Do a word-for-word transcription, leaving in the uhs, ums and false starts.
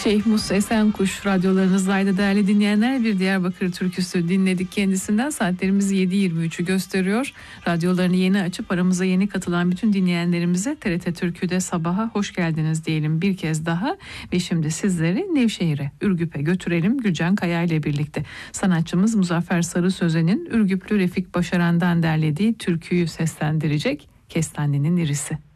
Şeyh Musa Esenkuş radyolarınızdaydı değerli dinleyenler. Bir Diyarbakır türküsü dinledik kendisinden. Saatlerimiz yedi yirmi üçü gösteriyor. Radyolarını yeni açıp aramıza yeni katılan bütün dinleyenlerimize T R T Türkü'de sabaha hoş geldiniz diyelim bir kez daha. Ve şimdi sizleri Nevşehir'e, Ürgüp'e götürelim Gülcan Kaya ile birlikte. Sanatçımız Muzaffer Sarı Sözen'in Ürgüplü Refik Başaran'dan derlediği türküyü seslendirecek. Kestanenin irisi.